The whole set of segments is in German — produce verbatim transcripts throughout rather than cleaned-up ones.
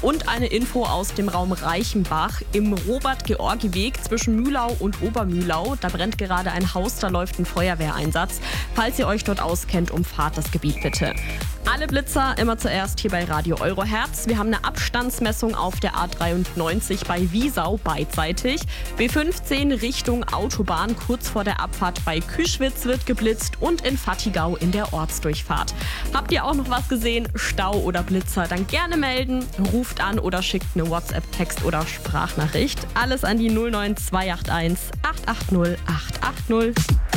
Und eine Info aus dem Raum Reichenbach. Im Robert-Georgi-Weg zwischen Mühlau und Obermühlau, da brennt gerade ein Haus, da läuft ein Feuerwehreinsatz. Falls ihr euch dort auskennt, umfahrt das Gebiet bitte. Alle Blitzer immer zuerst hier bei Radio Eurohertz. Wir haben eine Abstandsmessung auf der A dreiundneunzig bei Wiesau beidseitig. B fünfzehn Richtung Autobahn kurz vor der Abfahrt bei Küschwitz wird geblitzt und in Fattigau in der Ortsdurchfahrt. Habt ihr auch noch was gesehen? Stau oder Blitzer? Dann gerne melden, ruft an oder schickt eine WhatsApp-Text oder Sprachnachricht. Alles an die null neun zwei acht eins acht acht null acht acht null.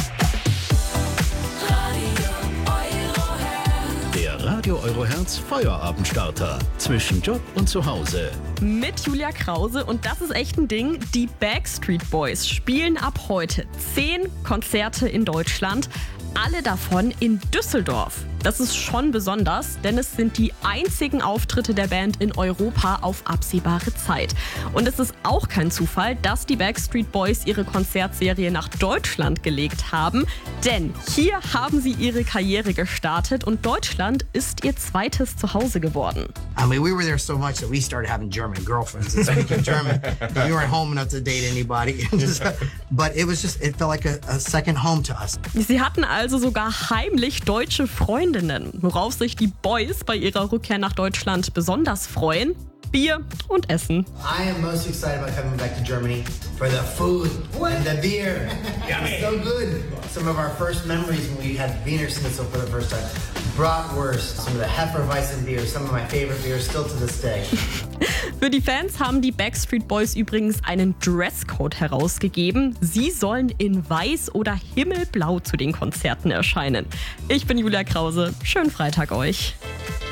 Radio Eurohertz Feuerabendstarter zwischen Job und Zuhause. Mit Julia Krause und das ist echt ein Ding. Die Backstreet Boys spielen ab heute zehn Konzerte in Deutschland. Alle davon in Düsseldorf. Das ist schon besonders, denn es sind die einzigen Auftritte der Band in Europa auf absehbare Zeit. Und es ist auch kein Zufall, dass die Backstreet Boys ihre Konzertserie nach Deutschland gelegt haben. Denn hier haben sie ihre Karriere gestartet und Deutschland ist ihr zweites Zuhause geworden. I mean, we were there so much that we started having German girlfriends and speaking German. We weren't home enough to date anybody. But it was just, it felt like a, a second home to us. Sie hatten also sogar heimlich deutsche Freundinnen, worauf sich die Boys bei ihrer Rückkehr nach Deutschland besonders freuen. Bier und Essen. I am most excited about coming back to Germany for the food and the beer. It's so good. Some of our first memories when we had Wiener Schnitzel for the first time. Bratwurst, some of the Hefeweizen beer, some of my favorite beers still to this day. Für die Fans haben die Backstreet Boys übrigens einen Dresscode herausgegeben. Sie sollen in weiß oder himmelblau zu den Konzerten erscheinen. Ich bin Julia Krause. Schönen Freitag euch.